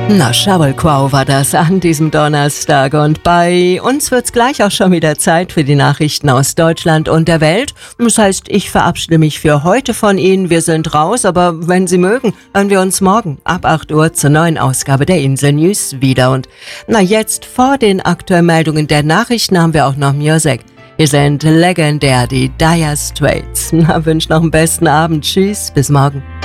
Na, Schauelquau war das an diesem Donnerstag und bei uns wird's gleich auch schon wieder Zeit für die Nachrichten aus Deutschland und der Welt. Das heißt, ich verabschiede mich für heute von Ihnen. Wir sind raus, aber wenn Sie mögen, hören wir uns morgen ab 8 Uhr zur neuen Ausgabe der Insel News wieder. Und jetzt vor den aktuellen Meldungen der Nachrichten haben wir auch noch Music. Hier sind legendär die Dire Straits. Wünsche noch einen besten Abend. Tschüss, bis morgen.